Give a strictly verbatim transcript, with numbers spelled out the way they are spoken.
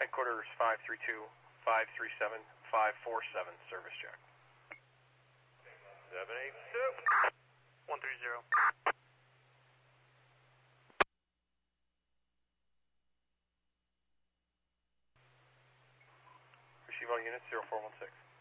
Headquarters five three two, five three seven, five four seven, service check. seven eight two. one three zero. Receive all units, zero four one six.